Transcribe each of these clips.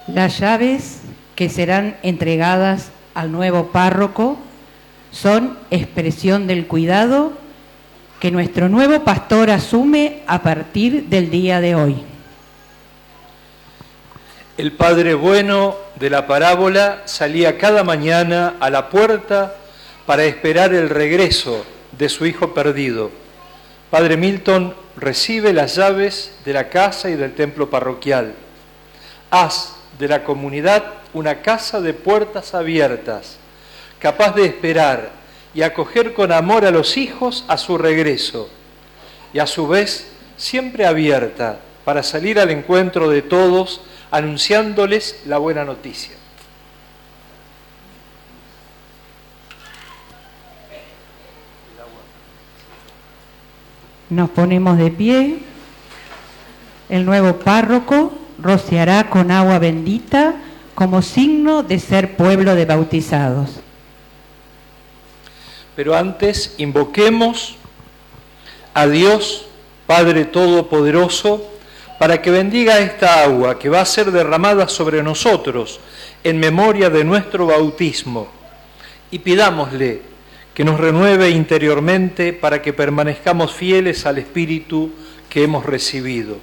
Las llaves que serán entregadas al nuevo párroco son expresión del cuidado que nuestro nuevo pastor asume a partir del día de hoy. El padre bueno de la parábola salía cada mañana a la puerta para esperar el regreso de su hijo perdido. Padre Milton recibe las llaves de la casa y del templo parroquial. Haz de la comunidad una casa de puertas abiertas, capaz de esperar y acoger con amor a los hijos a su regreso, y a su vez siempre abierta para salir al encuentro de todos, anunciándoles la buena noticia. Nos ponemos de pie. El nuevo párroco rociará con agua bendita como signo de ser pueblo de bautizados. Pero antes invoquemos a Dios, Padre Todopoderoso, para que bendiga esta agua que va a ser derramada sobre nosotros en memoria de nuestro bautismo, y pidámosle que nos renueve interiormente para que permanezcamos fieles al Espíritu que hemos recibido.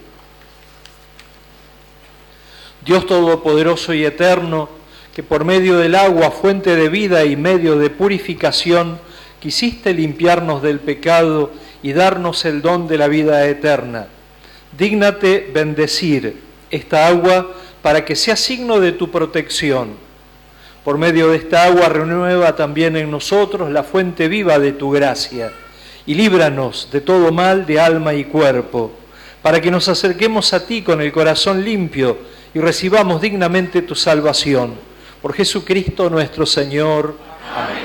Dios Todopoderoso y Eterno, que por medio del agua, fuente de vida y medio de purificación, quisiste limpiarnos del pecado y darnos el don de la vida eterna, dígnate bendecir esta agua para que sea signo de tu protección. Por medio de esta agua renueva también en nosotros la fuente viva de tu gracia y líbranos de todo mal de alma y cuerpo, para que nos acerquemos a ti con el corazón limpio y recibamos dignamente tu salvación. Por Jesucristo nuestro Señor. Amén.